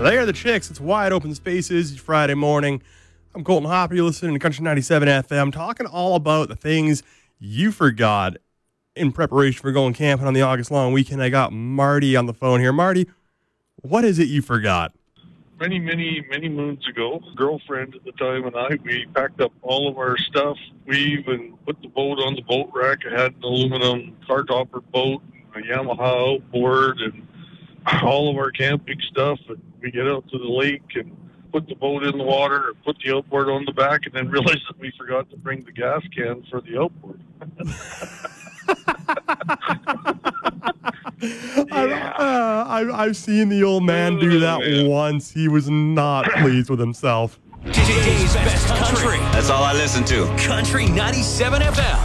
They are the Chicks. It's Wide Open Spaces. It's Friday morning. I'm Colton Hopper. You're listening to Country 97 FM, talking all about the things you forgot in preparation for going camping on the August long weekend. I got Marty on the phone here. Marty, what is it you forgot? Many moons ago, girlfriend at the time and we packed up all of our stuff. We even put the boat on the boat rack. I had an aluminum car topper boat, a Yamaha outboard, and all of our camping stuff. And we get out to the lake and put the boat in the water, put the outboard on the back, and then realized that we forgot to bring the gas can for the outboard. I've seen the old man do that once. He was not pleased with himself. Today's best country. That's all I listen to. Country 97 FM.